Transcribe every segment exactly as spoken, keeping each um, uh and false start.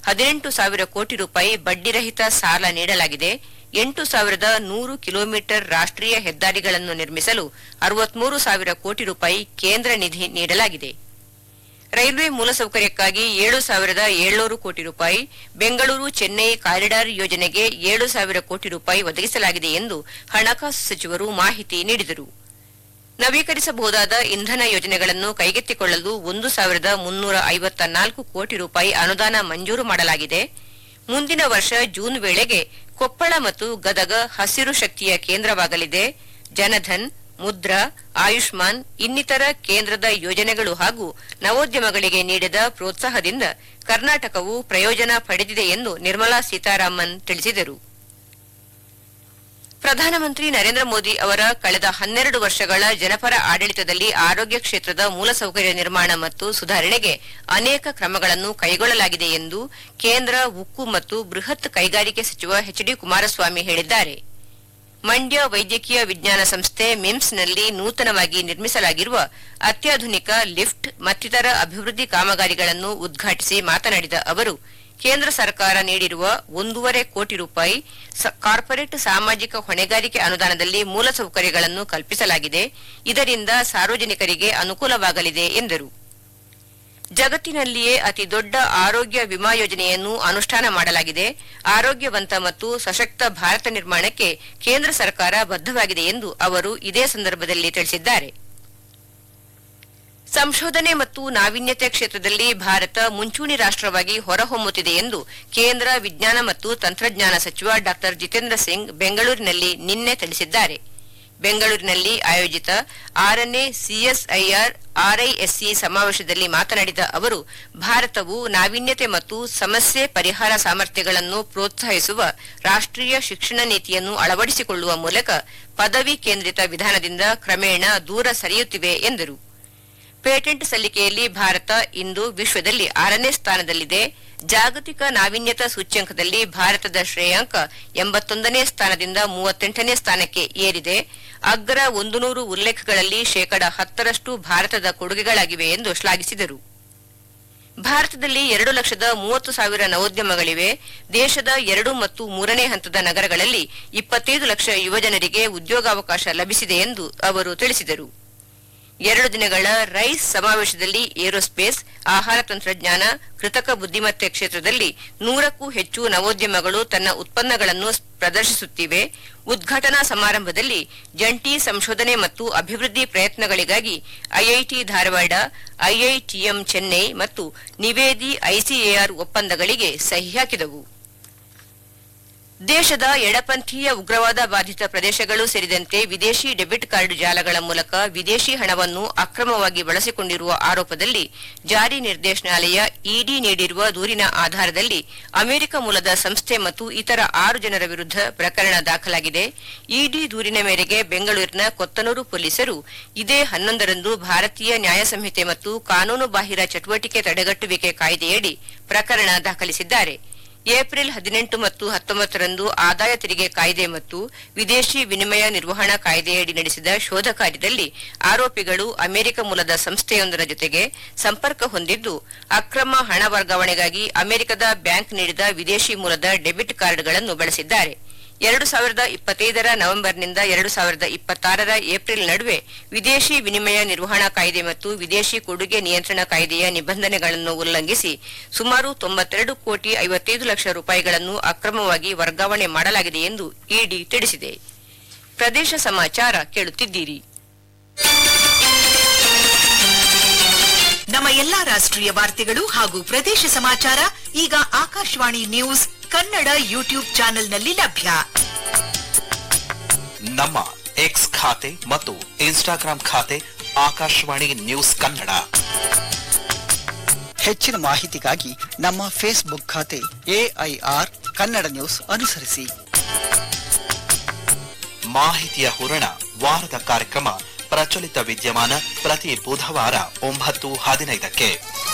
ಹದಿನೆಂಟು ಸಾವಿರ ಕೋಟಿ ರೂಪಾಯಿ ಬಡ್ಡಿರಹಿತ ಸಾಲ ನೀಡಲಾಗಿದೆ. ಎಂಟು ಸಾವಿರದ ನೂರು ಕಿಲೋಮೀಟರ್ ರಾಷ್ಟ್ರೀಯ ಹೆದ್ದಾರಿಗಳನ್ನು ನಿರ್ಮಿಸಲು ಅರವತ್ಮೂರು ಸಾವಿರ ಕೋಟಿ ರೂಪಾಯಿ ಕೇಂದ್ರ ನಿಧಿ ನೀಡಲಾಗಿದೆ. ರೈಲ್ವೆ ಮೂಲಸೌಕರ್ಯಕ್ಕಾಗಿ ಏಳು ಸಾವಿರದ ಏಳ್ನೂರು ಕೋಟಿ ರೂಪಾಯಿ, ಬೆಂಗಳೂರು ಚೆನ್ನೈ ಕಾರಿಡಾರ್ ಯೋಜನೆಗೆ ಏಳು ಸಾವಿರ ಕೋಟಿ ರೂಪಾಯಿ ಒದಗಿಸಲಾಗಿದೆ ಎಂದು ಹಣಕಾಸು ಸಚಿವರು ಮಾಹಿತಿ ನೀಡಿದರು. ನವೀಕರಿಸಬಹುದಾದ ಇಂಧನ ಯೋಜನೆಗಳನ್ನು ಕೈಗೆತ್ತಿಕೊಳ್ಳಲು ಒಂದು ಸಾವಿರದ ಮುನ್ನೂರ ಐವತ್ತ ನಾಲ್ಕು ಕೋಟಿ ರೂಪಾಯಿ ಅನುದಾನ ಮಂಜೂರು ಮಾಡಲಾಗಿದೆ. ಮುಂದಿನ ವರ್ಷ ಜೂನ್ ವೇಳೆಗೆ ಕೊಪ್ಪಳ ಮತ್ತು ಗದಗ ಹಸಿರು ಶಕ್ತಿಯ ಕೇಂದ್ರವಾಗಲಿದೆ. ಜನಧನ್, ಮುದ್ರಾ, ಆಯುಷ್ಮಾನ್ ಇನ್ನಿತರ ಕೇಂದ್ರದ ಯೋಜನೆಗಳು ಹಾಗೂ ನವೋದ್ಯಮಗಳಿಗೆ ನೀಡಿದ ಪ್ರೋತ್ಸಾಹದಿಂದ ಕರ್ನಾಟಕವು ಪ್ರಯೋಜನ ಪಡೆದಿದೆ ಎಂದು ನಿರ್ಮಲಾ ಸೀತಾರಾಮನ್ ತಿಳಿಸಿದರು. ಪ್ರಧಾನಮಂತ್ರಿ ನರೇಂದ್ರ ಮೋದಿ ಅವರ ಕಳೆದ ಹನ್ನೆರಡು ವರ್ಷಗಳ ಜನಪರ ಆಡಳಿತದಲ್ಲಿ ಆರೋಗ್ಯ ಕ್ಷೇತ್ರದ ಮೂಲಸೌಕರ್ಯ ನಿರ್ಮಾಣ ಮತ್ತು ಸುಧಾರಣೆಗೆ ಅನೇಕ ಕ್ರಮಗಳನ್ನು ಕೈಗೊಳ್ಳಲಾಗಿದೆ ಎಂದು ಕೇಂದ್ರ ಉಕ್ಕು ಮತ್ತು ಬೃಹತ್ ಕೈಗಾರಿಕೆ ಸಚಿವ ಎಚ್ ಡಿ ಕುಮಾರಸ್ವಾಮಿ ಹೇಳಿದ್ದಾರೆ. ಮಂಡ್ಯ ವೈದ್ಯಕೀಯ ವಿಜ್ಞಾನ ಸಂಸ್ಥೆ ಮಿಮ್ಸ್ನಲ್ಲಿ ನೂತನವಾಗಿ ನಿರ್ಮಿಸಲಾಗಿರುವ ಅತ್ಯಾಧುನಿಕ ಲಿಫ್ಟ್ ಮತ್ತಿತರ ಅಭಿವೃದ್ಧಿ ಕಾಮಗಾರಿಗಳನ್ನು ಉದ್ಘಾಟಿಸಿ ಮಾತನಾಡಿದ ಅವರು, ಕೇಂದ್ರ ಸರ್ಕಾರ ನೀಡಿರುವ ಒಂದೂವರೆ ಕೋಟಿ ರೂಪಾಯಿ ಕಾರ್ಪೊರೇಟ್ ಸಾಮಾಜಿಕ ಹೊಣೆಗಾರಿಕೆ ಅನುದಾನದಲ್ಲಿ ಮೂಲಸೌಕರ್ಯಗಳನ್ನು ಕಲ್ಪಿಸಲಾಗಿದೆ. ಇದರಿಂದ ಸಾರ್ವಜನಿಕರಿಗೆ ಅನುಕೂಲವಾಗಲಿದೆ ಎಂದರು. ಜಗತ್ತಿನಲ್ಲಿಯೇ ಅತಿ ದೊಡ್ಡ ಆರೋಗ್ಯ ವಿಮಾ ಯೋಜನೆಯನ್ನು ಅನುಷ್ಠಾನ ಮಾಡಲಾಗಿದೆ. ಆರೋಗ್ಯವಂತ ಮತ್ತು ಸಶಕ್ತ ಭಾರತ ನಿರ್ಮಾಣಕ್ಕೆ ಕೇಂದ್ರ ಸರ್ಕಾರ ಬದ್ಧವಾಗಿದೆ ಎಂದು ಅವರು ಇದೇ ಸಂದರ್ಭದಲ್ಲಿ ತಿಳಿಸಿದ್ದಾರೆ. ಸಂಶೋಧನೆ ಮತ್ತು ನಾವೀನ್ಯತೆ ಕ್ಷೇತ್ರದಲ್ಲಿ ಭಾರತ ಮುಂಚೂಣಿ ರಾಷ್ಟವಾಗಿ ಹೊರಹೊಮ್ಮುತ್ತಿದೆ ಎಂದು ಕೇಂದ್ರ ವಿಜ್ಞಾನ ಮತ್ತು ತಂತ್ರಜ್ಞಾನ ಸಚಿವ ಡಾ ಜಿತೇಂದ್ರ ಸಿಂಗ್ ಬೆಂಗಳೂರಿನಲ್ಲಿ ನಿನ್ನೆ ತಿಳಿಸಿದ್ದಾರೆ. ಬೆಂಗಳೂರಿನಲ್ಲಿ ಆಯೋಜಿತ ಆರನೇ ಸಿಎಸ್ಐಆರ್ ಆರ್ಐಎಸ್ಸಿ ಸಮಾವೇಶದಲ್ಲಿ ಮಾತನಾಡಿದ ಅವರು, ಭಾರತವು ನಾವೀನ್ಯತೆ ಮತ್ತು ಸಮಸ್ಯೆ ಪರಿಹಾರ ಸಾಮರ್ಥ್ಯಗಳನ್ನು ಪ್ರೋತ್ಸಾಹಿಸುವ ರಾಷ್ಟ್ರೀಯ ಶಿಕ್ಷಣ ನೀತಿಯನ್ನು ಅಳವಡಿಸಿಕೊಳ್ಳುವ ಮೂಲಕ ಪದವಿ ಕೇಂದ್ರಿತ ವಿಧಾನದಿಂದ ಕ್ರಮೇಣ ದೂರ ಸರಿಯುತ್ತಿವೆ ಎಂದರು. ಪೇಟೆಂಟ್ ಸಲ್ಲಿಕೆಯಲ್ಲಿ ಭಾರತ ಇಂದು ವಿಶ್ವದಲ್ಲಿ ಆರನೇ ಸ್ಥಾನದಲ್ಲಿದೆ. ಜಾಗತಿಕ ನಾವೀನ್ಯತಾ ಸೂಚ್ಯಂಕದಲ್ಲಿ ಭಾರತದ ಶ್ರೇಯಾಂಕ ಎಂಬತ್ತೊಂದನೇ ಸ್ಥಾನದಿಂದ ಮೂವತ್ತೆಂಟನೇ ಸ್ಥಾನಕ್ಕೆ ಏರಿದೆ. ಅಗ್ರ ಒಂದು ನೂರು ಉಲ್ಲೇಖಗಳಲ್ಲಿ ಶೇಕಡ ಹತ್ತರಷ್ಟು ಭಾರತದ ಕೊಡುಗೆಗಳಾಗಿವೆ ಎಂದು ಶ್ಲಾಘಿಸಿದರು. ಭಾರತದಲ್ಲಿ ಎರಡು ಲಕ್ಷದ ಮೂವತ್ತು ಸಾವಿರ ನವೋದ್ಯಮಗಳಿವೆ. ದೇಶದ ಎರಡು ಮತ್ತು ಮೂರನೇ ಹಂತದ ನಗರಗಳಲ್ಲಿ ಇಪ್ಪತ್ತೈದು ಲಕ್ಷ ಯುವಜನರಿಗೆ ಉದ್ಯೋಗಾವಕಾಶ ಲಭಿಸಿದೆ ಎಂದು ಅವರು ತಿಳಿಸಿದರು. ಎರಡು ದಿನಗಳ ರೈಸ್ ಸಮಾವೇಶದಲ್ಲಿ ಏರೋಸ್ಪೇಸ್, ಆಹಾರ ತಂತ್ರಜ್ಞಾನ, ಕೃತಕ ಬುದ್ದಿಮತ್ತೆ ಕ್ಷೇತ್ರದಲ್ಲಿ ನೂರಕ್ಕೂ ಹೆಚ್ಚು ನವೋದ್ಯಮಗಳು ತನ್ನ ಉತ್ಪನ್ನಗಳನ್ನು ಪ್ರದರ್ಶಿಸುತ್ತಿವೆ. ಉದ್ಘಾಟನಾ ಸಮಾರಂಭದಲ್ಲಿ ಜಂಟಿ ಸಂಶೋಧನೆ ಮತ್ತು ಅಭಿವೃದ್ಧಿ ಪ್ರಯತ್ನಗಳಿಗಾಗಿ ಐಐಟಿ ಧಾರವಾಡ, ಐಐಟಿಎಂ ಚೆನ್ನೈ ಮತ್ತು ನಿವೇದಿ ಐಸಿಎಆರ್ ಒಪ್ಪಂದಗಳಿಗೆ ಸಹಿ ಹಾಕಿದವು. ದೇಶದ ಎಡಪಂಥೀಯ ಉಗ್ರವಾದ ಬಾಧಿತ ಪ್ರದೇಶಗಳು ಸೇರಿದಂತೆ ವಿದೇಶಿ ಡೆಬಿಟ್ ಕಾರ್ಡ್ ಜಾಲಗಳ ಮೂಲಕ ವಿದೇಶಿ ಹಣವನ್ನು ಅಕ್ರಮವಾಗಿ ಬಳಸಿಕೊಂಡಿರುವ ಆರೋಪದಲ್ಲಿ ಜಾರಿ ನಿರ್ದೇಶನಾಲಯ ಇಡಿ ನೀಡಿರುವ ದೂರಿನ ಆಧಾರದಲ್ಲಿ ಅಮೆರಿಕ ಮೂಲದ ಸಂಸ್ಥೆ ಮತ್ತು ಇತರ ಆರು ಜನರ ವಿರುದ್ಧ ಪ್ರಕರಣ ದಾಖಲಾಗಿದೆ. ಇಡಿ ದೂರಿನ ಮೇರೆಗೆ ಬೆಂಗಳೂರಿನ ಕೊತ್ತನೂರು ಪೊಲೀಸರು ಇದೇ ಹನ್ನೊಂದರಂದು ಭಾರತೀಯ ನ್ಯಾಯ ಸಂಹಿತೆ ಮತ್ತು ಕಾನೂನು ಬಾಹಿರ ಚಟುವಟಿಕೆ ತಡೆಗಟ್ಟುವಿಕೆ ಕಾಯ್ದೆಯಡಿ ಪ್ರಕರಣ ದಾಖಲಿಸಿದ್ದಾರೆ. ಏಪ್ರಿಲ್ ಹದಿನೆಂಟು ಮತ್ತು ಹತ್ತೊಂಬತ್ತರಂದು ಆದಾಯ ತೆರಿಗೆ ಕಾಯ್ದೆ ಮತ್ತು ವಿದೇಶಿ ವಿನಿಮಯ ನಿರ್ವಹಣಾ ಕಾಯ್ದೆಯಡಿ ನಡೆಸಿದ ಶೋಧ ಕಾರ್ಯದಲ್ಲಿ ಆರೋಪಿಗಳು ಅಮೆರಿಕ ಮೂಲದ ಸಂಸ್ಥೆಯೊಂದರ ಜೊತೆಗೆ ಸಂಪರ್ಕ ಹೊಂದಿದ್ದು ಅಕ್ರಮ ಹಣ ವರ್ಗಾವಣೆಗಾಗಿ ಅಮೆರಿಕದ ಬ್ಯಾಂಕ್ ನೀಡಿದ ವಿದೇಶಿ ಮೂಲದ ಡೆಬಿಟ್ ಕಾರ್ಡ್ಗಳನ್ನು ಬಳಸಿದ್ದಾರೆ. ಎರಡು ಸಾವಿರದ ಇಪ್ಪತ್ತೈದರ ನವೆಂಬರ್ನಿಂದ ಎರಡು ಸಾವಿರದ ಇಪ್ಪತ್ತಾರರ ಏಪ್ರಿಲ್ ನಡುವೆ ವಿದೇಶಿ ವಿನಿಮಯ ನಿರ್ವಹಣಾ ಕಾಯ್ದೆ ಮತ್ತು ವಿದೇಶಿ ಕೊಡುಗೆ ನಿಯಂತ್ರಣ ಕಾಯ್ದೆಯ ನಿಬಂಧನೆಗಳನ್ನು ಉಲ್ಲಂಘಿಸಿ ಸುಮಾರು ತೊಂಬತ್ತೆರಡು ಕೋಟಿ ಐವತ್ತೈದು ಲಕ್ಷ ರೂಪಾಯಿಗಳನ್ನು ಅಕ್ರಮವಾಗಿ ವರ್ಗಾವಣೆ ಮಾಡಲಾಗಿದೆ ಎಂದು ಇಡಿ ತಿಳಿಸಿದೆ. ಪ್ರದೇಶ ಸಮಾಚಾರ ಕೇಳುತ್ತಿದ್ದೀರಿ. ನಮ್ಮ ಎಲ್ಲಾ ರಾಷ್ಟ್ರೀಯ ವಾರ್ತೆಗಳು ಹಾಗೂ ಪ್ರದೇಶ ಸಮಾಚಾರ ಈಗ ಆಕಾಶವಾಣಿ ನ್ಯೂಸ್ ಕನ್ನಡ ಯೂಟ್ಯೂಬ್ ಚಾನೆಲ್ನಲ್ಲಿ ಲಭ್ಯ. ನಮ್ಮ ಎಕ್ಸ್ ಖಾತೆ ಮತ್ತು ಇನ್ಸ್ಟಾಗ್ರಾಂ ಖಾತೆ ಆಕಾಶವಾಣಿ ನ್ಯೂಸ್ ಕನ್ನಡ. ಹೆಚ್ಚಿನ ಮಾಹಿತಿಗಾಗಿ ನಮ್ಮ ಫೇಸ್ಬುಕ್ ಖಾತೆ ಎಐಆರ್ ಕನ್ನಡ ನ್ಯೂಸ್ ಅನುಸರಿಸಿ. ಮಾಹಿತಿಯ ಹೂರಣ ವಾರದ ಕಾರ್ಯಕ್ರಮ ಪ್ರಚಲಿತ ವಿದ್ಯಮಾನ ಪ್ರತಿ ಬುಧವಾರ ಒಂಬತ್ತು ಹದಿನೈದಕ್ಕೆ.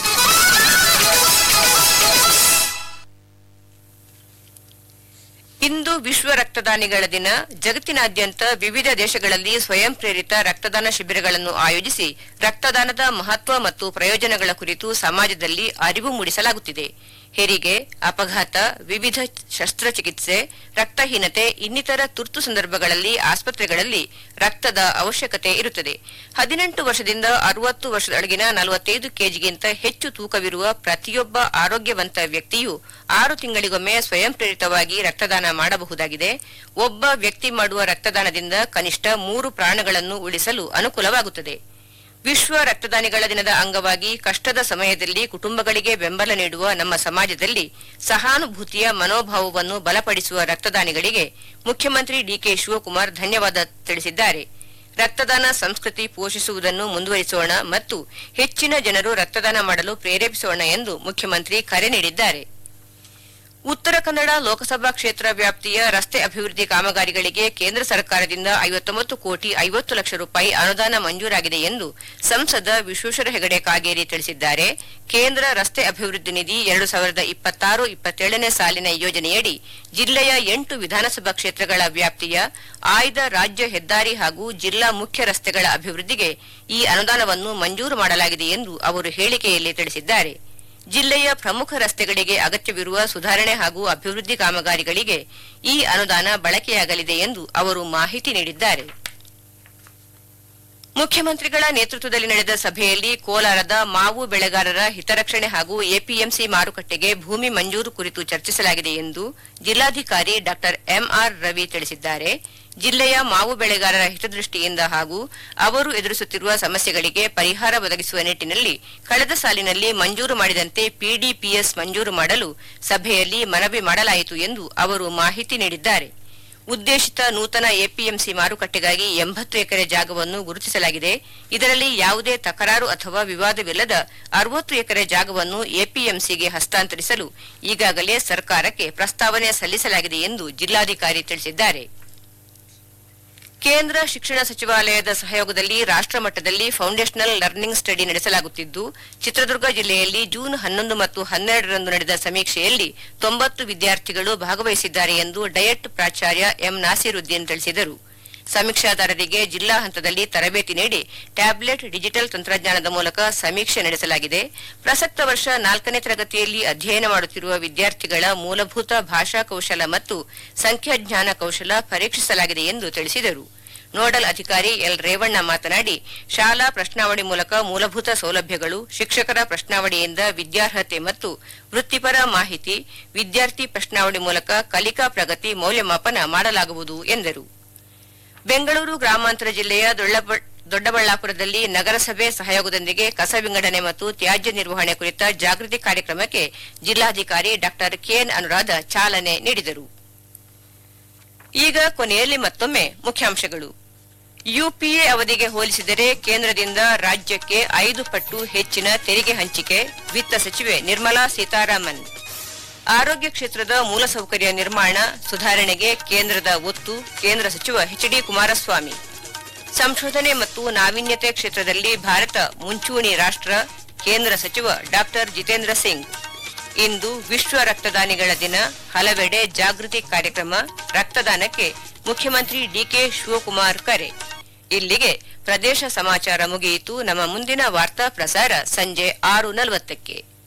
ಇಂದು ವಿಶ್ವ ರಕ್ತದಾನಿಗಳ ದಿನ. ಜಗತ್ತಿನಾದ್ಯಂತ ವಿವಿಧ ದೇಶಗಳಲ್ಲಿ ಸ್ವಯಂ ಪ್ರೇರಿತ ರಕ್ತದಾನ ಶಿಬಿರಗಳನ್ನು ಆಯೋಜಿಸಿ ರಕ್ತದಾನದ ಮಹತ್ವ ಮತ್ತು ಪ್ರಯೋಜನಗಳ ಕುರಿತು ಸಮಾಜದಲ್ಲಿ ಅರಿವು ಮೂಡಿಸಲಾಗುತ್ತಿದೆ. ಹೆರಿಗೆ, ಅಪಘಾತ, ವಿವಿಧ ಶಸ್ತ್ರಚಿಕಿತ್ಸೆ, ರಕ್ತಹೀನತೆ ಇನ್ನಿತರ ತುರ್ತು ಸಂದರ್ಭಗಳಲ್ಲಿ ಆಸ್ಪತ್ರೆಗಳಲ್ಲಿ ರಕ್ತದ ಅವಶ್ಯಕತೆ ಇರುತ್ತದೆ. ಹದಿನೆಂಟು ವರ್ಷದಿಂದ ಅರವತ್ತು ವರ್ಷದೊಳಗಿನ ನಲವತ್ತೈದು ಕೆಜಿಗಿಂತ ಹೆಚ್ಚು ತೂಕವಿರುವ ಪ್ರತಿಯೊಬ್ಬ ಆರೋಗ್ಯವಂತ ವ್ಯಕ್ತಿಯು ಆರು ತಿಂಗಳಿಗೊಮ್ಮೆ ಸ್ವಯಂ ಪ್ರೇರಿತವಾಗಿ ರಕ್ತದಾನ ಮಾಡಬಹುದಾಗಿದೆ. ಒಬ್ಬ ವ್ಯಕ್ತಿ ಮಾಡುವ ರಕ್ತದಾನದಿಂದ ಕನಿಷ್ಠ ಮೂರು ಪ್ರಾಣಗಳನ್ನು ಉಳಿಸಲು ಅನುಕೂಲವಾಗುತ್ತದೆ. ವಿಶ್ವ ರಕ್ತದಾನಿಗಳ ದಿನದ ಅಂಗವಾಗಿ ಕಷ್ಟದ ಸಮಯದಲ್ಲಿ ಕುಟುಂಬಗಳಿಗೆ ಬೆಂಬಲ ನೀಡುವ ನಮ್ಮ ಸಮಾಜದಲ್ಲಿ ಸಹಾನುಭೂತಿಯ ಮನೋಭಾವವನ್ನು ಬಲಪಡಿಸುವ ರಕ್ತದಾನಿಗಳಿಗೆ ಮುಖ್ಯಮಂತ್ರಿ ಡಿಕೆ ಶಿವಕುಮಾರ್ ಧನ್ಯವಾದ ತಿಳಿಸಿದ್ದಾರೆ. ರಕ್ತದಾನ ಸಂಸ್ಕೃತಿ ಪೋಷಿಸುವುದನ್ನು ಮುಂದುವರಿಸೋಣ ಮತ್ತು ಹೆಚ್ಚಿನ ಜನರು ರಕ್ತದಾನ ಮಾಡಲು ಪ್ರೇರೇಪಿಸೋಣ ಎಂದು ಮುಖ್ಯಮಂತ್ರಿ ಕರೆ ನೀಡಿದ್ದಾರೆ. ಉತ್ತರ ಕನ್ನಡ ಲೋಕಸಭಾ ಕ್ಷೇತ್ರ ವ್ಯಾಪ್ತಿಯ ರಸ್ತೆ ಅಭಿವೃದ್ಧಿ ಕಾಮಗಾರಿಗಳಿಗೆ ಕೇಂದ್ರ ಸರ್ಕಾರದಿಂದ ಐವತ್ತೊಂಬತ್ತು ಕೋಟಿ ಐವತ್ತು ಲಕ್ಷ ರೂಪಾಯಿ ಅನುದಾನ ಮಂಜೂರಾಗಿದೆ ಎಂದು ಸಂಸದ ವಿಶ್ವೇಶ್ವರ ಹೆಗಡೆ ಕಾಗೇರಿ ತಿಳಿಸಿದ್ದಾರೆ. ಕೇಂದ್ರ ರಸ್ತೆ ಅಭಿವೃದ್ಧಿ ನಿಧಿ ಎರಡು ಸಾವಿರದ ಇಪ್ಪತ್ತಾರು ಇಪ್ಪತ್ತೇಳನೇ ಸಾಲಿನ ಯೋಜನೆಯಡಿ ಜಿಲ್ಲೆಯ ಎಂಟು ವಿಧಾನಸಭಾ ಕ್ಷೇತ್ರಗಳ ವ್ಯಾಪ್ತಿಯ ಆಯ್ದ ರಾಜ್ಯ ಹೆದ್ದಾರಿ ಹಾಗೂ ಜಿಲ್ಲಾ ಮುಖ್ಯ ರಸ್ತೆಗಳ ಅಭಿವೃದ್ಧಿಗೆ ಈ ಅನುದಾನವನ್ನು ಮಂಜೂರು ಮಾಡಲಾಗಿದೆ ಎಂದು ಅವರು ಹೇಳಿಕೆಯಲ್ಲಿ ತಿಳಿಸಿದ್ದಾರೆ. ಜಿಲ್ಲೆಯ ಪ್ರಮುಖ ರಸ್ತೆಗಳಿಗೆ ಅಗತ್ಯವಿರುವ ಸುಧಾರಣೆ ಹಾಗೂ ಅಭಿವೃದ್ಧಿ ಕಾಮಗಾರಿಗಳಿಗೆ ಈ ಅನುದಾನ ಬಳಕೆಯಾಗಲಿದೆ ಎಂದು ಅವರು ಮಾಹಿತಿ ನೀಡಿದ್ದಾರೆ. ಮುಖ್ಯಮಂತ್ರಿಗಳ ನೇತೃತ್ವದಲ್ಲಿ ನಡೆದ ಸಭೆಯಲ್ಲಿ ಕೋಲಾರದ ಮಾವು ಬೆಳೆಗಾರರ ಹಿತರಕ್ಷಣೆ ಹಾಗೂ ಎಪಿಎಂಸಿ ಮಾರುಕಟ್ಟೆಗೆ ಭೂಮಿ ಮಂಜೂರು ಕುರಿತು ಚರ್ಚಿಸಲಾಗಿದೆ ಎಂದು ಜಿಲ್ಲಾಧಿಕಾರಿ ಡಾ ಎಂಆರ್ ರವಿ ತಿಳಿಸಿದ್ದಾರೆ. ಜಿಲ್ಲೆಯ ಮಾವು ಬೆಳೆಗಾರರ ಹಿತದೃಷ್ಟಿಯಿಂದ ಹಾಗೂ ಅವರು ಎದುರಿಸುತ್ತಿರುವ ಸಮಸ್ಯೆಗಳಿಗೆ ಪರಿಹಾರ ಒದಗಿಸುವ ನಿಟ್ಟಿನಲ್ಲಿ ಕಳೆದ ಸಾಲಿನಲ್ಲಿ ಮಂಜೂರು ಮಾಡಿದಂತೆ ಪಿಡಿಪಿಎಸ್ ಮಂಜೂರು ಮಾಡಲು ಸಭೆಯಲ್ಲಿ ಮನವಿ ಮಾಡಲಾಯಿತು ಎಂದು ಅವರು ಮಾಹಿತಿ ನೀಡಿದ್ದಾರೆ. ಉದ್ದೇಶಿತ ನೂತನ ಎಪಿಎಂಸಿ ಮಾರುಕಟ್ಟೆಗಾಗಿ ಎಂಬತ್ತು ಎಕರೆ ಜಾಗವನ್ನು ಗುರುತಿಸಲಾಗಿದೆ. ಇದರಲ್ಲಿ ಯಾವುದೇ ತಕರಾರು ಅಥವಾ ವಿವಾದವಿಲ್ಲದ ಅರವತ್ತು ಎಕರೆ ಜಾಗವನ್ನು ಎಪಿಎಂಸಿಗೆ ಹಸ್ತಾಂತರಿಸಲು ಈಗಾಗಲೇ ಸರ್ಕಾರಕ್ಕೆ ಪ್ರಸ್ತಾವನೆ ಸಲ್ಲಿಸಲಾಗಿದೆ ಎಂದು ಜಿಲ್ಲಾಧಿಕಾರಿ ತಿಳಿಸಿದ್ದಾರೆ. ಕೇಂದ್ರ ಶಿಕ್ಷಣ ಸಚಿವಾಲಯದ ಸಹಯೋಗದಲ್ಲಿ ರಾಷ್ಟಮಟ್ಟದಲ್ಲಿ ಫೌಂಡೇಶನಲ್ ಲರ್ನಿಂಗ್ ಸ್ಟಡಿ ನಡೆಸಲಾಗುತ್ತಿದ್ದು, ಚಿತ್ರದುರ್ಗ ಜಿಲ್ಲೆಯಲ್ಲಿ ಜೂನ್ ಹನ್ನೊಂದು ಮತ್ತು ಹನ್ನೆರಡರಂದು ನಡೆದ ಸಮೀಕ್ಷೆಯಲ್ಲಿ ತೊಂಬತ್ತು ವಿದ್ಯಾರ್ಥಿಗಳು ಭಾಗವಹಿಸಿದ್ದಾರೆ ಎಂದು ಡಯಟ್ ಪ್ರಾಚಾರ್ಯ ಎಂ ನಾಸಿರುದ್ದೀನ್ ತಿಳಿಸಿದರು. ಸಮೀಕ್ಷಾದಾರರಿಗೆ ಜಿಲ್ಲಾ ಹಂತದಲ್ಲಿ ತರಬೇತಿ ನೀಡಿ ಟ್ಯಾಬ್ಲೆಟ್ ಡಿಜಿಟಲ್ ತಂತ್ರಜ್ಞಾನದ ಮೂಲಕ ಸಮೀಕ್ಷೆ ನಡೆಸಲಾಗಿದೆ. ಪ್ರಸಕ್ತ ವರ್ಷ ನಾಲ್ಕನೇ ತರಗತಿಯಲ್ಲಿ ಅಧ್ಯಯನ ಮಾಡುತ್ತಿರುವ ವಿದ್ಯಾರ್ಥಿಗಳ ಮೂಲಭೂತ ಭಾಷಾ ಕೌಶಲ ಮತ್ತು ಸಂಖ್ಯಾಜ್ಞಾನ ಕೌಶಲ ಪರೀಕ್ಷಿಸಲಾಗಿದೆ ಎಂದು ತಿಳಿಸಿದರು. ನೋಡಲ್ ಅಧಿಕಾರಿ ಎಲ್ ರೇವಣ್ಣ ಮಾತನಾಡಿ, ಶಾಲಾ ಪ್ರಶ್ನಾವಳಿ ಮೂಲಕ ಮೂಲಭೂತ ಸೌಲಭ್ಯಗಳು, ಶಿಕ್ಷಕರ ಪ್ರಶ್ನಾವಳಿಯಿಂದ ವಿದ್ಯಾರ್ಹತೆ ಮತ್ತು ವೃತ್ತಿಪರ ಮಾಹಿತಿ, ವಿದ್ಯಾರ್ಥಿ ಪ್ರಶ್ನಾವಳಿ ಮೂಲಕ ಕಲಿಕಾ ಪ್ರಗತಿ ಮೌಲ್ಯಮಾಪನ ಮಾಡಲಾಗುವುದು ಎಂದರು. ಬೆಂಗಳೂರು ಗ್ರಾಮಾಂತರ ಜಿಲ್ಲೆಯ ದೊಡ್ಡಬಳ್ಳಾಪುರದಲ್ಲಿ ನಗರಸಭೆ ಸಹಯೋಗದೊಂದಿಗೆ ಕಸ ವಿಂಗಡಣೆ ಮತ್ತು ತ್ಯಾಜ್ಯ ನಿರ್ವಹಣೆ ಕುರಿತ ಜಾಗೃತಿ ಕಾರ್ಯಕ್ರಮಕ್ಕೆ ಜಿಲ್ಲಾಧಿಕಾರಿ ಡಾ ಕೆಎನ್ ಅನುರಾಧ ಚಾಲನೆ ನೀಡಿದರು. ಈಗ ಕೊನೆಯಲ್ಲಿ ಮತ್ತೊಮ್ಮೆ ಮುಖ್ಯಾಂಶಗಳು. ಯುಪಿಎ ಅವಧಿಗೆ ಹೋಲಿಸಿದರೆ ಕೇಂದ್ರದಿಂದ ರಾಜ್ಯಕ್ಕೆ ಐದು ಪಟ್ಟು ಹೆಚ್ಚಿನ ತೆರಿಗೆ ಹಂಚಿಕೆ, ವಿತ್ತ ಸಚಿವೆ ನಿರ್ಮಲಾ ಸೀತಾರಾಮನ್. ಆರೋಗ್ಯ ಕ್ಷೇತ್ರದ ಮೂಲಸೌಕರ್ಯ ನಿರ್ಮಾಣ ಸುಧಾರಣೆಗೆ ಕೇಂದ್ರದ ಒತ್ತು, ಕೇಂದ್ರ ಸಚಿವ ಎಚ್ ಡಿ ಕುಮಾರಸ್ವಾಮಿ. ಸಂಶೋಧನೆ ಮತ್ತು ನಾವೀನ್ಯತೆ ಕ್ಷೇತ್ರದಲ್ಲಿ ಭಾರತ ಮುಂಚೂಣಿ ರಾಷ್ಟ್ರ, ಕೇಂದ್ರ ಸಚಿವ ಡಾ ಜಿತೇಂದ್ರ ಸಿಂಗ್. ಇಂದು ವಿಶ್ವ ರಕ್ತದಾನಿಗಳ ದಿನ, ಹಲವೆಡೆ ಜಾಗೃತಿ ಕಾರ್ಯಕ್ರಮ, ರಕ್ತದಾನಕ್ಕೆ ಮುಖ್ಯಮಂತ್ರಿ ಡಿಕೆ ಶಿವಕುಮಾರ್ ಕರೆ. ಇಲ್ಲಿಗೆ ಪ್ರದೇಶ ಸಮಾಚಾರ ಮುಗಿಯಿತು. ನಮ್ಮ ಮುಂದಿನ ವಾರ್ತಾ ಪ್ರಸಾರ ಸಂಜೆ ಆರು ನಲವತ್ತಕ್ಕೆ.